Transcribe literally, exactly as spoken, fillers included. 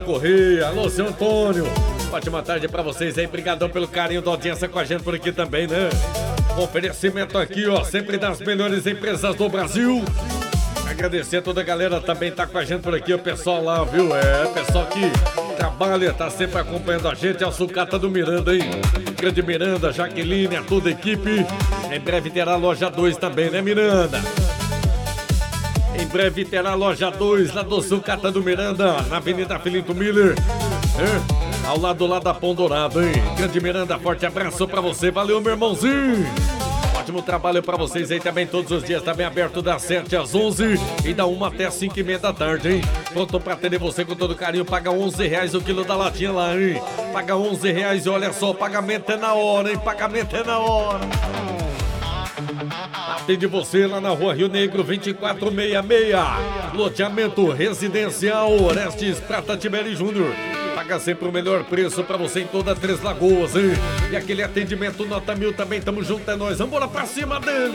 Correia, alô, seu Antônio. Ótima tarde pra vocês aí, brigadão pelo carinho da audiência com a gente por aqui também, né? Oferecimento aqui, ó, sempre das melhores empresas do Brasil. Agradecer a toda a galera também tá com a gente por aqui, o pessoal lá, viu? É, pessoal que trabalha, tá sempre acompanhando a gente, é a sucata do Miranda, hein? Grande Miranda, Jaqueline, a toda a equipe. Em breve terá a loja dois também, né, Miranda? Em breve terá a loja dois lá do Sucata do Miranda, na Avenida Filinto Miller, é, ao lado lá da Pão Dourado, hein? Grande Miranda, forte abraço pra você, valeu, meu irmãozinho! Ótimo trabalho pra vocês aí também, todos os dias também aberto das sete às onze e da uma até cinco e meia da tarde, hein? Pronto pra atender você com todo carinho, paga onze reais o quilo da latinha lá, hein? Paga onze reais e olha só, pagamento é na hora, hein? Pagamento é na hora! Atende você lá na rua Rio Negro vinte e quatro sessenta e seis, loteamento residencial Orestes Prata Tiberi Júnior. Paga sempre o melhor preço pra você em toda Três Lagoas, hein? E aquele atendimento nota mil também, tamo junto, é nóis, vamos embora pra cima dele!